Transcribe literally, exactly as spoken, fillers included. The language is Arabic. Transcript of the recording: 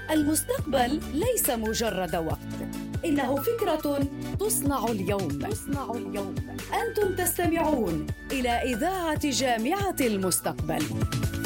المستقبل ليس مجرد وقت، إنه فكرة تصنع اليوم. تصنع اليوم. أنتم تستمعون إلى إذاعة جامعة المستقبل.